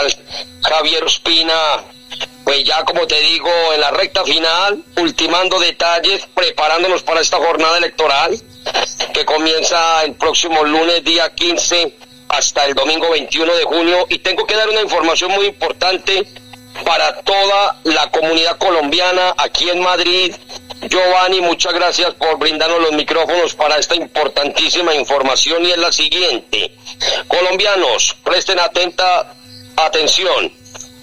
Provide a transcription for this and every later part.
Javier Ospina, pues ya como te digo, en la recta final, ultimando detalles, preparándonos para esta jornada electoral que comienza el próximo lunes día 15 hasta el domingo 21 de junio, y tengo que dar una información muy importante para toda la comunidad colombiana aquí en Madrid. Giovanni, muchas gracias por brindarnos los micrófonos para esta importantísima información, y es la siguiente. Colombianos, presten atenta atención.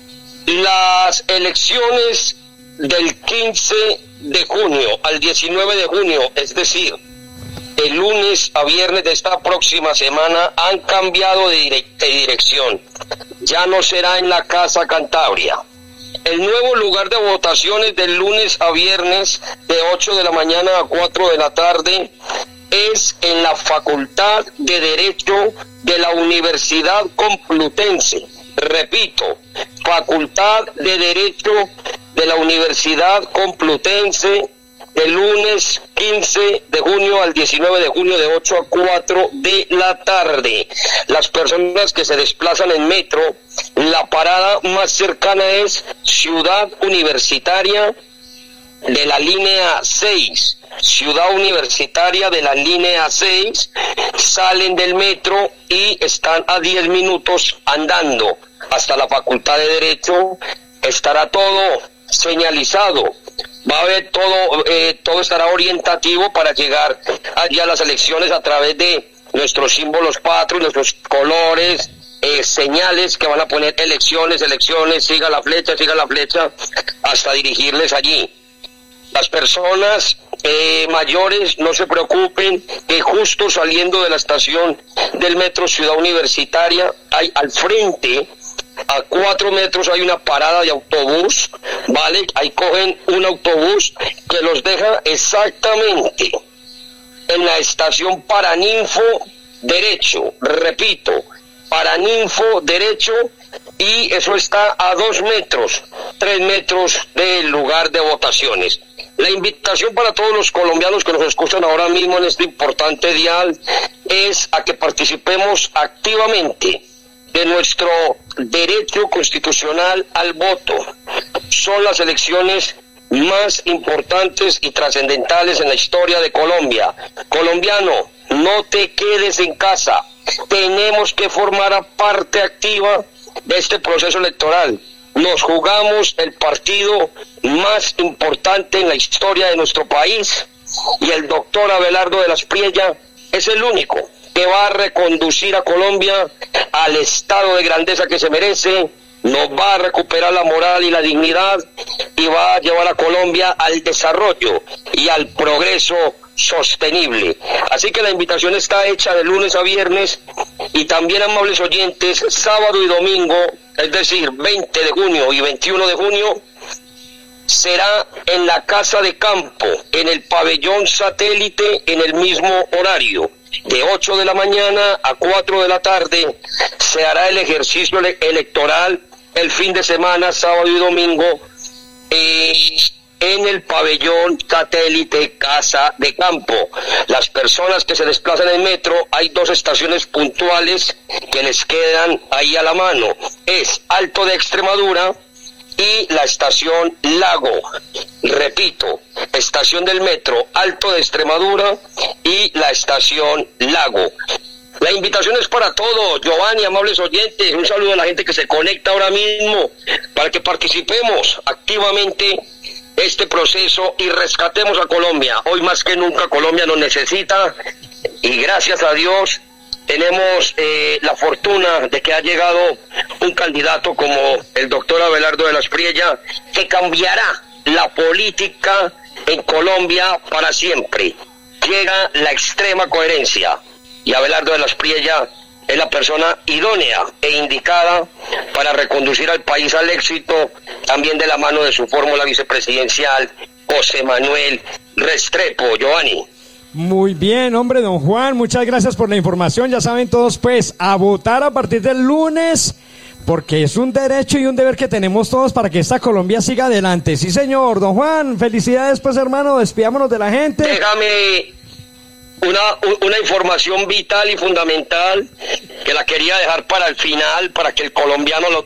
Las elecciones del 15 de junio al 19 de junio, es decir, el lunes a viernes de esta próxima semana, han cambiado de dirección. Ya no será en la Casa Cantabria. El nuevo lugar de votaciones del lunes a viernes de 8 de la mañana a 4 de la tarde es en la Facultad de Derecho de la Universidad Complutense. Repito, Facultad de Derecho de la Universidad Complutense, del lunes 15 de junio al 19 de junio de 8 a 4 de la tarde. Las personas que se desplazan en metro, la parada más cercana es Ciudad Universitaria de la línea 6. Ciudad Universitaria de la línea 6, salen del metro y están a 10 minutos andando hasta la Facultad de Derecho. Estará todo señalizado. Va a haber todo estará orientativo para llegar allá a las elecciones a través de nuestros símbolos patrios, nuestros colores, señales que van a poner elecciones, siga la flecha, hasta dirigirles allí. Las personas mayores no se preocupen, que justo saliendo de la estación del metro Ciudad Universitaria, hay al frente, a 4 metros, hay una parada de autobús, ¿vale? Ahí cogen un autobús que los deja exactamente en la estación Paraninfo Derecho, repito, Paraninfo Derecho, y eso está a 2 metros, 3 metros del lugar de votaciones. La invitación para todos los colombianos que nos escuchan ahora mismo en este importante dial es a que participemos activamente de nuestro derecho constitucional al voto. Son las elecciones más importantes y trascendentales en la historia de Colombia. Colombiano, no te quedes en casa. Tenemos que formar parte activa de este proceso electoral. Nos jugamos el partido más importante en la historia de nuestro país, y el doctor Abelardo de la Espriella es el único que va a reconducir a Colombia al estado de grandeza que se merece, nos va a recuperar la moral y la dignidad, y va a llevar a Colombia al desarrollo y al progreso sostenible. Así que la invitación está hecha de lunes a viernes, y también, amables oyentes, sábado y domingo, es decir, 20 de junio y 21 de junio, será en la Casa de Campo, en el pabellón satélite, en el mismo horario. De 8 de la mañana a 4 de la tarde se hará el ejercicio electoral el fin de semana, sábado y domingo, en el pabellón satélite Casa de Campo. Las personas que se desplazan en metro, hay 2 estaciones puntuales que les quedan ahí a la mano. Es Alto de Extremadura y la estación Lago. Repito, estación del metro Alto de Extremadura y la estación Lago. La invitación es para todos, Giovanni, amables oyentes. Un saludo a la gente que se conecta ahora mismo, para que participemos activamente este proceso y rescatemos a Colombia. Hoy más que nunca Colombia nos necesita, y gracias a Dios tenemos la fortuna de que ha llegado un candidato como el doctor Abelardo de la Espriella, que cambiará la política en Colombia para siempre. Llega la extrema coherencia, y Abelardo de la Espriella es la persona idónea e indicada para reconducir al país al éxito, también de la mano de su fórmula vicepresidencial, José Manuel Restrepo. Giovanni. Muy bien, hombre, don Juan, muchas gracias por la información. Ya saben todos, pues, a votar a partir del lunes, porque es un derecho y un deber que tenemos todos para que esta Colombia siga adelante. Sí, señor. Don Juan, felicidades, pues, hermano, despidámonos de la gente. Déjame una información vital y fundamental que la quería dejar para el final, para que el colombiano lo